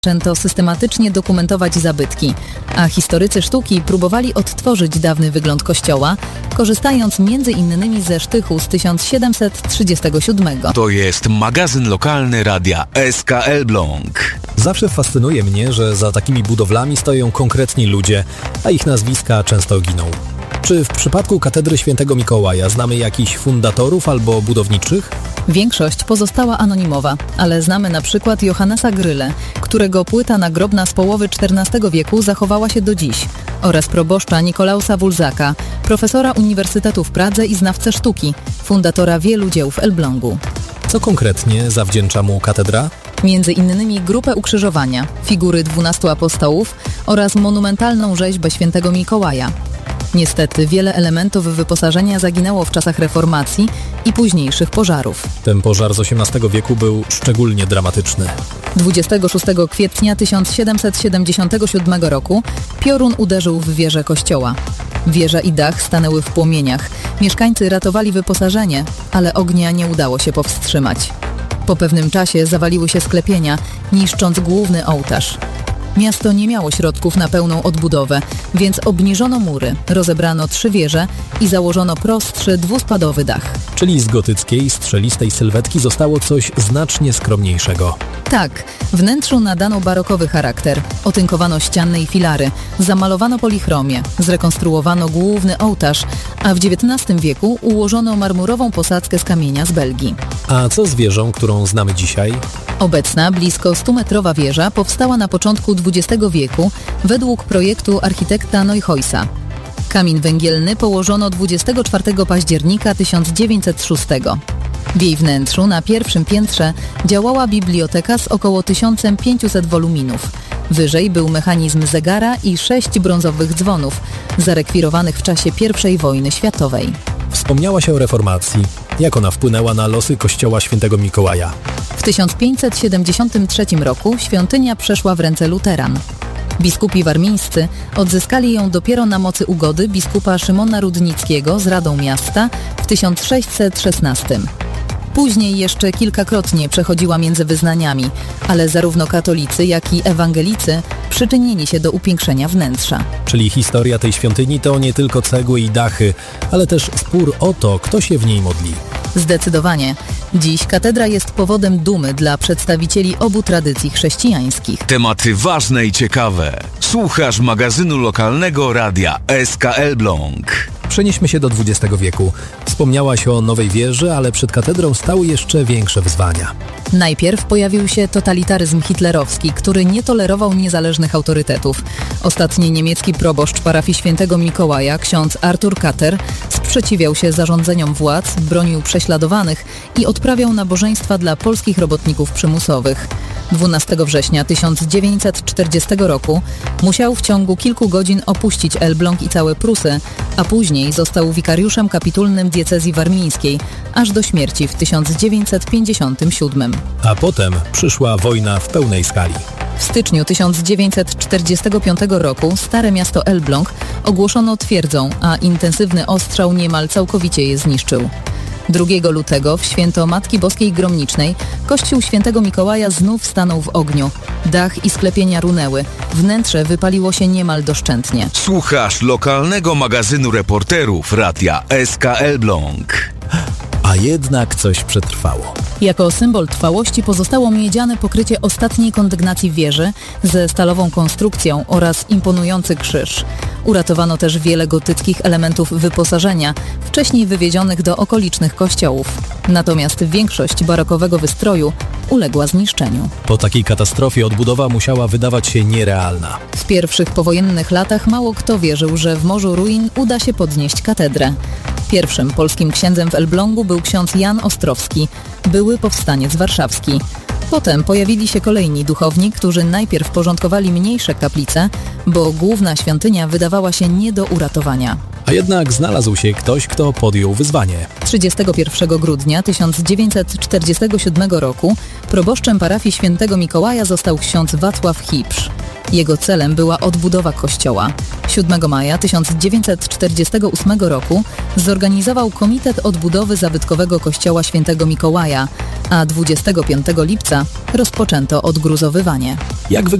Zaczęto systematycznie dokumentować zabytki, a historycy sztuki próbowali odtworzyć dawny wygląd kościoła, korzystając m.in. ze sztychu z 1737. To jest magazyn lokalny radia SK Elbląg. Zawsze fascynuje mnie, że za takimi budowlami stoją konkretni ludzie, a ich nazwiska często giną. Czy w przypadku katedry Świętego Mikołaja znamy jakichś fundatorów albo budowniczych? Większość pozostała anonimowa, ale znamy na przykład Johannesa Gryle, którego płyta nagrobna z połowy XIV wieku zachowała się do dziś, oraz proboszcza Nikolausa Wulzaka, profesora Uniwersytetu w Pradze i znawcę sztuki, fundatora wielu dzieł w Elblągu. Co konkretnie zawdzięcza mu katedra? Między innymi grupę ukrzyżowania, figury 12 apostołów oraz monumentalną rzeźbę Świętego Mikołaja. Niestety wiele elementów wyposażenia zaginęło w czasach reformacji i późniejszych pożarów. Ten pożar z XVIII wieku był szczególnie dramatyczny. 26 kwietnia 1777 roku piorun uderzył w wieżę kościoła. Wieża i dach stanęły w płomieniach. Mieszkańcy ratowali wyposażenie, ale ognia nie udało się powstrzymać. Po pewnym czasie zawaliły się sklepienia, niszcząc główny ołtarz. Miasto nie miało środków na pełną odbudowę, więc obniżono mury, rozebrano 3 wieże i założono prostszy, dwuspadowy dach. Czyli z gotyckiej, strzelistej sylwetki zostało coś znacznie skromniejszego. Tak, wnętrzu nadano barokowy charakter. Otynkowano ścianne i filary, zamalowano polichromię, zrekonstruowano główny ołtarz, a w XIX wieku ułożono marmurową posadzkę z kamienia z Belgii. A co z wieżą, którą znamy dzisiaj? Obecna, blisko 100-metrowa wieża powstała na początku XX wieku według projektu architekta Neuhäusa. Kamień węgielny położono 24 października 1906. W jej wnętrzu na pierwszym piętrze działała biblioteka z około 1500 woluminów. Wyżej był mechanizm zegara i 6 brązowych dzwonów, zarekwirowanych w czasie I wojny światowej. Wspomniałaś o reformacji. Jak ona wpłynęła na losy kościoła Świętego Mikołaja? W 1573 roku świątynia przeszła w ręce luteran. Biskupi warmińscy odzyskali ją dopiero na mocy ugody biskupa Szymona Rudnickiego z Radą Miasta w 1616. Później jeszcze kilkakrotnie przechodziła między wyznaniami, ale zarówno katolicy, jak i ewangelicy przyczynili się do upiększenia wnętrza. Czyli historia tej świątyni to nie tylko cegły i dachy, ale też spór o to, kto się w niej modli. Zdecydowanie. Dziś katedra jest powodem dumy dla przedstawicieli obu tradycji chrześcijańskich. Tematy ważne i ciekawe. Słuchasz magazynu lokalnego radia SK Elbląg. Przenieśmy się do XX wieku. Wspomniałaś o nowej wieży, ale przed katedrą stały jeszcze większe wyzwania. Najpierw pojawił się totalitaryzm hitlerowski, który nie tolerował niezależnych autorytetów. Ostatni niemiecki proboszcz parafii Świętego Mikołaja, ksiądz Artur Kater, sprzeciwiał się zarządzeniom władz, bronił prześladowanych i odprawiał nabożeństwa dla polskich robotników przymusowych. 12 września 1940 roku musiał w ciągu kilku godzin opuścić Elbląg i całe Prusy, a później został wikariuszem kapitulnym diecezji warmińskiej, aż do śmierci w 1957. A potem przyszła wojna w pełnej skali. W styczniu 1945 roku Stare Miasto Elbląg ogłoszono twierdzą, a intensywny ostrzał niemal całkowicie je zniszczył. 2 lutego w święto Matki Boskiej Gromnicznej kościół Świętego Mikołaja znów stanął w ogniu. Dach i sklepienia runęły. Wnętrze wypaliło się niemal doszczętnie. Słuchasz lokalnego magazynu reporterów radia SK Elbląg. A jednak coś przetrwało. Jako symbol trwałości pozostało miedziane pokrycie ostatniej kondygnacji wieży ze stalową konstrukcją oraz imponujący krzyż. Uratowano też wiele gotyckich elementów wyposażenia, wcześniej wywiezionych do okolicznych kościołów. Natomiast większość barokowego wystroju uległa zniszczeniu. Po takiej katastrofie odbudowa musiała wydawać się nierealna. W pierwszych powojennych latach mało kto wierzył, że w morzu ruin uda się podnieść katedrę. Pierwszym polskim księdzem w Elblągu był ksiądz Jan Ostrowski, były powstaniec warszawski. Potem pojawili się kolejni duchowni, którzy najpierw porządkowali mniejsze kaplice, bo główna świątynia wydawała się nie do uratowania. A jednak znalazł się ktoś, kto podjął wyzwanie. 31 grudnia 1947 roku proboszczem parafii Świętego Mikołaja został ksiądz Wacław Hipsz. Jego celem była odbudowa kościoła. 7 maja 1948 roku zorganizował Komitet Odbudowy Zabytkowego Kościoła Świętego Mikołaja, a 25 lipca rozpoczęto odgruzowywanie. Jak wygląda